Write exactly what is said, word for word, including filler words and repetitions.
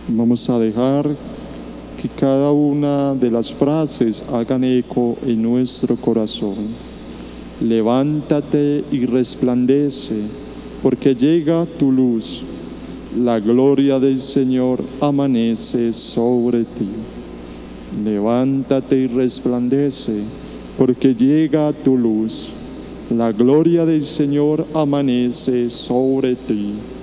Vamos a dejar que cada una de las frases hagan eco en nuestro corazón. Levántate y resplandece, porque llega tu luz. La gloria del Señor amanece sobre ti. Levántate y resplandece, porque llega tu luz. La gloria del Señor amanece sobre ti.